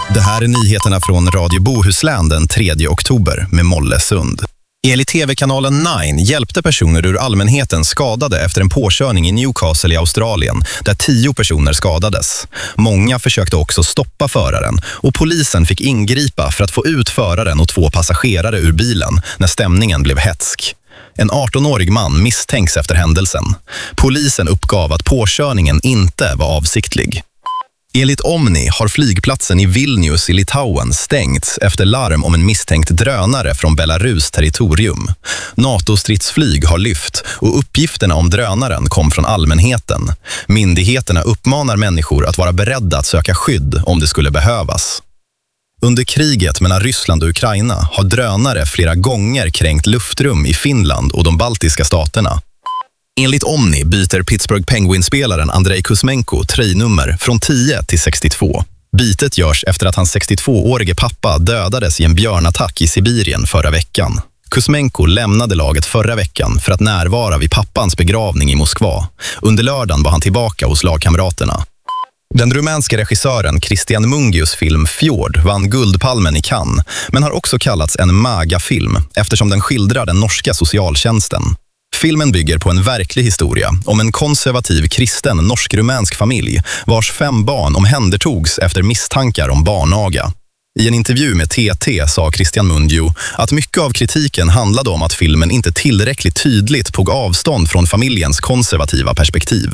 Det här är nyheterna från Radio Bohuslän den 3 oktober med Molle Sund. Enligt TV-kanalen 9 hjälpte personer ur allmänheten skadade efter en påkörning i Newcastle i Australien där 10 personer skadades. Många försökte också stoppa föraren och polisen fick ingripa för att få ut föraren och 2 passagerare ur bilen när stämningen blev hätsk. En 18-årig man misstänks efter händelsen. Polisen uppgav att påkörningen inte var avsiktlig. Enligt Omni har flygplatsen i Vilnius i Litauen stängts efter larm om en misstänkt drönare från Belarus territorium. NATO-stridsflyg har lyft och uppgifterna om drönaren kom från allmänheten. Myndigheterna uppmanar människor att vara beredda att söka skydd om det skulle behövas. Under kriget mellan Ryssland och Ukraina har drönare flera gånger kränkt luftrum i Finland och de baltiska staterna. Enligt Omni byter Pittsburgh Penguins-spelaren Andrei Kuzmenko tröjnummer från 10 till 62. Bytet görs efter att hans 62-årige pappa dödades i en björnattack i Sibirien förra veckan. Kuzmenko lämnade laget förra veckan för att närvara vid pappans begravning i Moskva. Under lördagen var han tillbaka hos lagkamraterna. Den rumänska regissören Cristian Mungius film Fjord vann Guldpalmen i Cannes, men har också kallats en MAGA-film eftersom den skildrar den norska socialtjänsten. Filmen bygger på en verklig historia om en konservativ kristen norsk-rumänsk familj vars 5 barn omhändertogs efter misstankar om barnaga. I en intervju med TT sa Cristian Mungiu att mycket av kritiken handlade om att filmen inte tillräckligt tydligt tog avstånd från familjens konservativa perspektiv.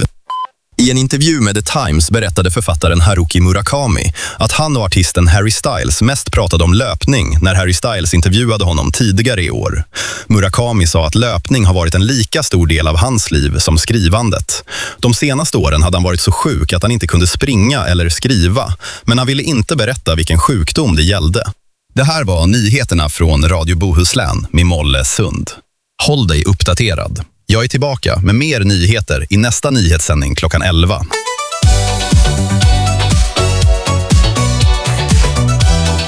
I en intervju med The Times berättade författaren Haruki Murakami att han och artisten Harry Styles mest pratade om löpning när Harry Styles intervjuade honom tidigare i år. Murakami sa att löpning har varit en lika stor del av hans liv som skrivandet. De senaste åren hade han varit så sjuk att han inte kunde springa eller skriva, men han ville inte berätta vilken sjukdom det gällde. Det här var nyheterna från Radio Bohuslän med Molle Sund. Håll dig uppdaterad. Jag är tillbaka med mer nyheter i nästa nyhetssändning klockan 11.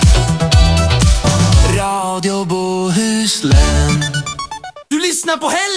Radio Bohuslän. Du lyssnar på